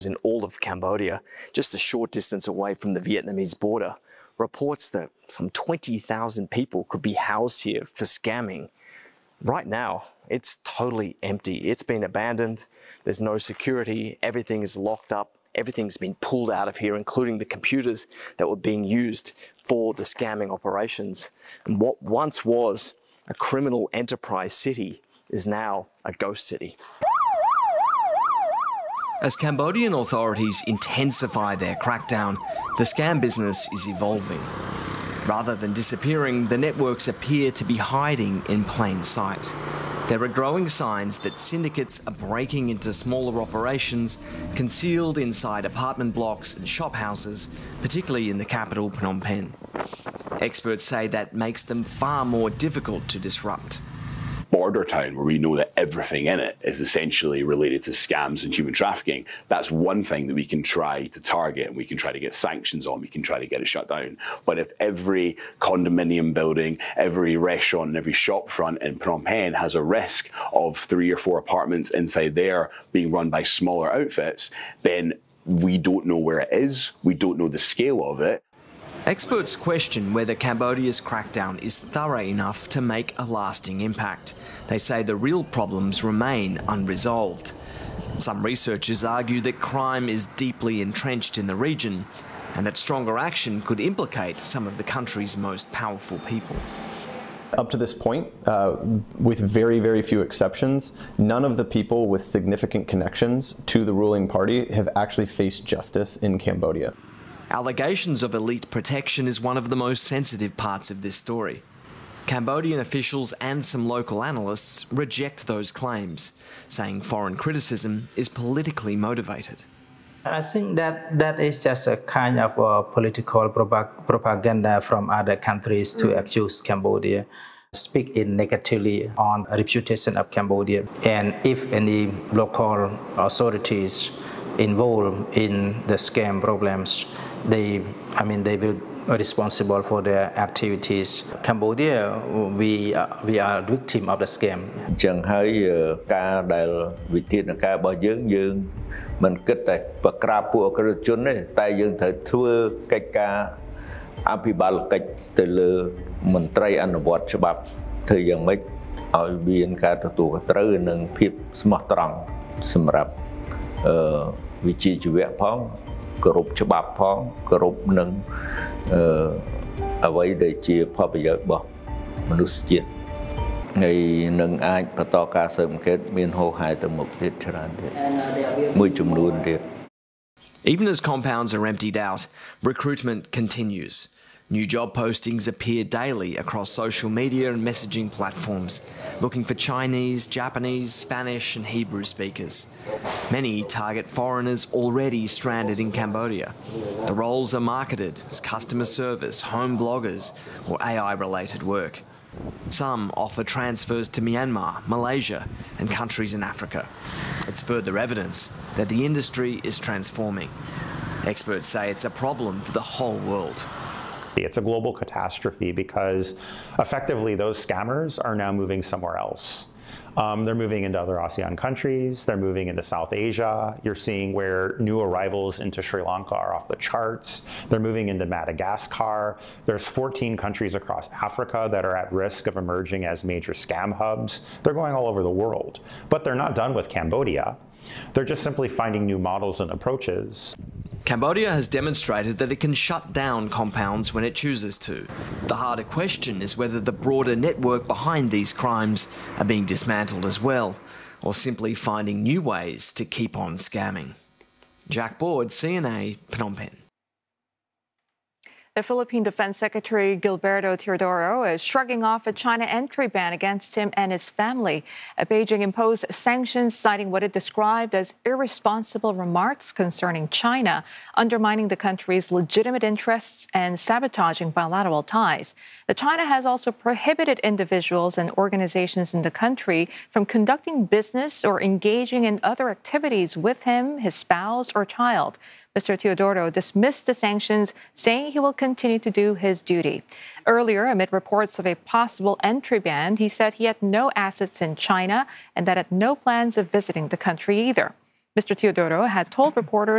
in all of Cambodia, just a short distance away from the Vietnamese border, reports that some 20,000 people could be housed here for scamming. Right now, it's totally empty. It's been abandoned. There's no security. Everything is locked up. Everything's been pulled out of here, including the computers that were being used for the scamming operations. And what once was a criminal enterprise city is now a ghost city. As Cambodian authorities intensify their crackdown, the scam business is evolving. Rather than disappearing, the networks appear to be hiding in plain sight. There are growing signs that syndicates are breaking into smaller operations concealed inside apartment blocks and shop houses, particularly in the capital, Phnom Penh. Experts say that makes them far more difficult to disrupt. Border town, where we know that everything in it is essentially related to scams and human trafficking, that's one thing that we can try to target and we can try to get sanctions on, we can try to get it shut down. But if every condominium building, every restaurant and every shop front in Phnom Penh has a risk of 3 or 4 apartments inside there being run by smaller outfits, then we don't know where it is, we don't know the scale of it. Experts question whether Cambodia's crackdown is thorough enough to make a lasting impact. They say the real problems remain unresolved. Some researchers argue that crime is deeply entrenched in the region and that stronger action could implicate some of the country's most powerful people. Up to this point, with very, very few exceptions, none of the people with significant connections to the ruling party have actually faced justice in Cambodia. Allegations of elite protection is one of the most sensitive parts of this story. Cambodian officials and some local analysts reject those claims, saying foreign criticism is politically motivated. I think that is just a kind of political propaganda from other countries to accuse Cambodia, speak in negatively on the reputation of Cambodia. And if any local authorities involved in the scam problems, they will be responsible for their activities. Cambodia, we are victim of the scam. ចឹងហើយការដែលវិធានការរបស់យើងមិនគិតតែប្រក្រាបពួកអក្រិតជនទេតែយើងត្រូវធ្វើកិច្ចការអភិបាលកិច្ចទៅលើមន្ត្រីអនុវត្តច្បាប់ធ្វើយ៉ាងម៉េចឲ្យមានការទទួលខុសត្រូវនិងភាពស្មោះត្រង់សម្រាប់វិជ្ជាជីវៈផងគោរពច្បាប់ផងគោរពនឹងអ្វីដែលជាផលប្រយោជន៍របស់មនុស្សជាតិហើយនឹងអាចបន្តការស៊ើបអង្កេតមានហូរហែទៅមុខទៀតច្រើនទៀតមួយចំនួនទៀត Even as compounds are emptied out, recruitment continues. New job postings appear daily across social media and messaging platforms, looking for Chinese, Japanese, Spanish and Hebrew speakers. Many target foreigners already stranded in Cambodia. The roles are marketed as customer service, home bloggers or AI-related work. Some offer transfers to Myanmar, Malaysia and countries in Africa. It's further evidence that the industry is transforming. Experts say it's a problem for the whole world. It's a global catastrophe because effectively those scammers are now moving somewhere else. They're moving into other ASEAN countries, they're moving into South Asia. You're seeing where new arrivals into Sri Lanka are off the charts. They're moving into Madagascar. There's 14 countries across Africa that are at risk of emerging as major scam hubs. They're going all over the world, but they're not done with Cambodia. They're just simply finding new models and approaches. Cambodia has demonstrated that it can shut down compounds when it chooses to. The harder question is whether the broader network behind these crimes are being dismantled as well, or simply finding new ways to keep on scamming. Jack Board, CNA, Phnom Penh. The Philippine Defense Secretary Gilberto Teodoro is shrugging off a China entry ban against him and his family. Beijing imposed sanctions, citing what it described as irresponsible remarks concerning China, undermining the country's legitimate interests and sabotaging bilateral ties. China has also prohibited individuals and organizations in the country from conducting business or engaging in other activities with him, his spouse, or child. Mr. Teodoro dismissed the sanctions, saying he will continue to do his duty. Earlier, amid reports of a possible entry ban, he said he had no assets in China and that had no plans of visiting the country either. Mr. Teodoro had told reporters